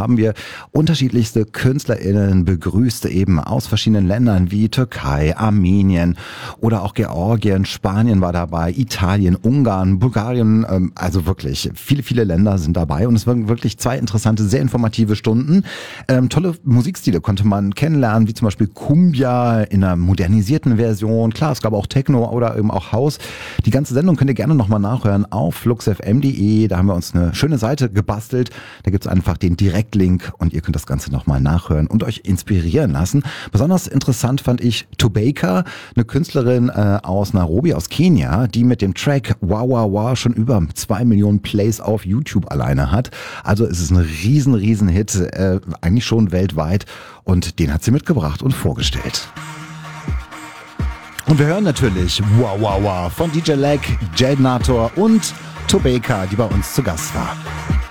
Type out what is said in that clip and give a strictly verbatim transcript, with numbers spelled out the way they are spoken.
haben wir unterschiedlichste KünstlerInnen begrüßt, eben aus verschiedenen Ländern wie Türkei, Armenien oder auch Georgien, Spanien war dabei, Italien, Ungarn, Bulgarien, ähm, also wirklich viele, viele Länder sind dabei und es waren wirklich zwei interessante, sehr informative Stunden. Ähm, tolle Musikstile konnte man kennenlernen, wie zum Beispiel Cumbia in einer modernisierten Version. Klar, es gab auch Techno oder eben auch House. Die ganze Sendung könnt ihr gerne nochmal nachhören auf flux f m punkt de. Da haben wir uns eine schöne Seite gebastelt. Da gibt's einfach den Direktlink und ihr könnt das Ganze nochmal nachhören und euch inspirieren lassen. Besonders interessant fand ich Tobeka, eine Künstlerin äh, aus Nairobi, aus Kenia, die mit dem Track Wow Wow Wow schon über zwei Millionen Plays auf YouTube alleine hat. Also es ist ein riesen, riesen Hit, äh, eigentlich schon weltweit und den hat sie mitgebracht und vorgestellt. Und wir hören natürlich Wow Wow Wow von D J Leg, Jade Nator und Tobeka, die bei uns zu Gast war.